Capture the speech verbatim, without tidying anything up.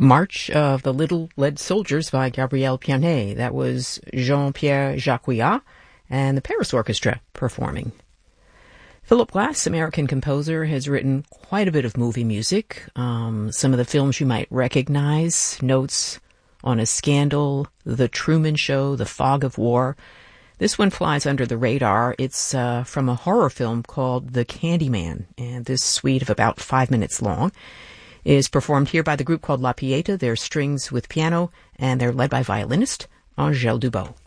March of the Little Lead Soldiers by Gabriel Pianet. That was Jean-Pierre Jacquiat and the Paris Orchestra performing. Philip Glass, American composer, has written quite a bit of movie music. Um, some of the films you might recognize: Notes on a Scandal, The Truman Show, The Fog of War. This one flies under the radar. It's uh, from a horror film called The Candyman, and this suite of about five minutes long is performed here by the group called La Pieta. They're strings with piano, and they're led by violinist Angèle Dubot.